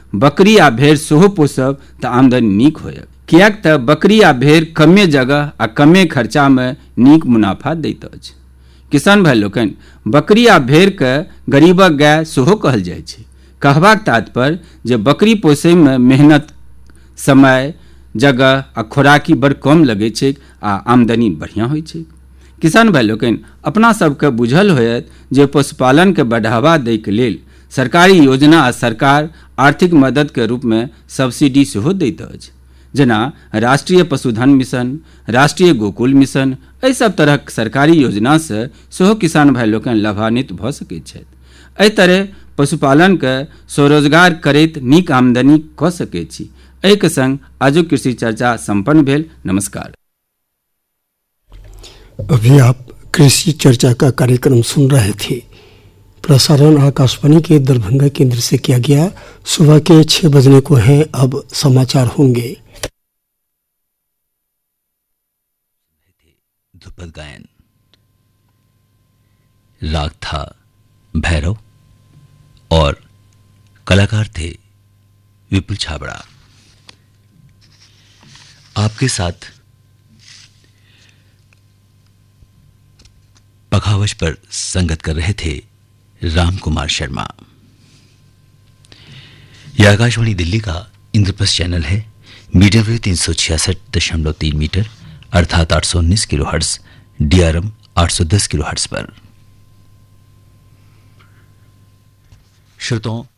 बकरी आ भेड़ सेहो पोसब तऽ आमदनी नीक होयत। किएक तऽ बकरी आ भेड़ कमे जगह आ कमे खर्चा में नीक मुनाफा दैत अछि। किसान भाई लोकनि, बकरी आ भेड़ के गरीबक गाय सेहो कहल जाइ छै। कहबाक तात्पर्य जे बकरी पोसय में मेहनत, समय, जगह आ खोराकी बड़ कम लगै छै आ आमदनी बढ़िया होइ छै। किसान भाई लोकनि, अपना सबके बुझल होयत जे पशुपालन के बढ़ावा दै के लेल सरकारी योजना आ सरकार आर्थिक मदद के रूप में सब्सिडी सेहो दैत अछि। जेना राष्ट्रीय पशुधन मिशन, राष्ट्रीय गोकुल मिशन, एहि सब तरहक सरकारी योजना से सेहो किसान भाई लोकनि लाभान्वित भऽ सकैत छथि। एहि तरह पशुपालन के स्वरोजगार करैत नीक आमदनी कऽ सकैत छी। एहि के संग आजुक कृषि चर्चा संपन्न भेल। नमस्कार। अभी आप कृषि चर्चा का कार्यक्रम सुन रहे थे। प्रसारण आकाशवाणी के दरभंगा केंद्र से किया गया। सुबह के 6 बजने को हैं। अब समाचार होंगे। ध्रुपद गायन, राग था भैरव और कलाकार थे विपुल छाबड़ा। आपके साथ पखावज पर संगत कर रहे थे राम कुमार शर्मा। यह आकाशवाणी दिल्ली का इंद्रप्रस्थ चैनल है। मीडियम वेव 366.3 मीटर अर्थात 819 किलोहर्ट्ज, DRM 810 किलोहर्ट्ज पर। श्रोताओं,